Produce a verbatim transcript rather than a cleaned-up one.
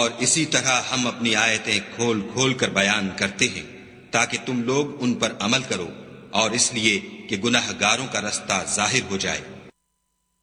और इसी तरह हम अपनी आयतें खोल खोल कर बयान करते हैं ताकि तुम लोग उन पर अमल करो, और इसलिए कि गुनहगारों का रास्ता जाहिर हो जाए।